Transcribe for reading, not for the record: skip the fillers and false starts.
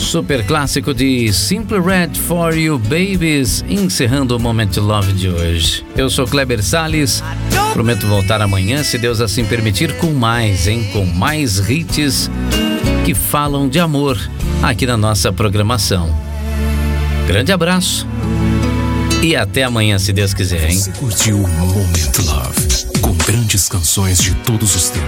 Super clássico de Simple Red For You Babies, encerrando o Moment Love de hoje. Eu sou Kleber Salles, prometo voltar amanhã, se Deus assim permitir, com mais hits que falam de amor aqui na nossa programação. Grande abraço e até amanhã, se Deus quiser, hein? Você curtiu o Moment Love, com grandes canções de todos os tempos.